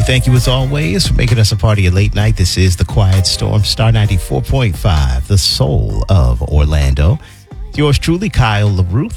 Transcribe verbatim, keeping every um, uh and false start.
Thank you, as always, for making us a part of your late night. This is The Quiet Storm, Star ninety-four point five, the soul of Orlando. It's yours truly, Kyle LaRue.